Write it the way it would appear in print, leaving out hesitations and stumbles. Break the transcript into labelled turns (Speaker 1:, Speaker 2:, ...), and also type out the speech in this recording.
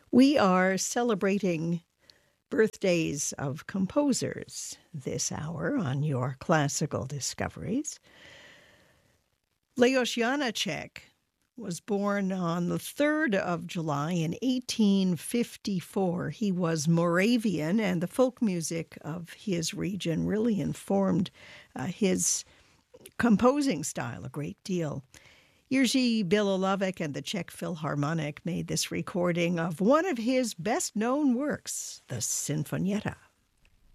Speaker 1: We are celebrating birthdays of composers this hour on your classical discoveries. Leos Janáček was born on the 3rd of July in 1854. He was Moravian, and the folk music of his region really informed his composing style a great deal. Jerzy Bilolovek and the Czech Philharmonic made this recording of one of his best-known works, the Sinfonietta.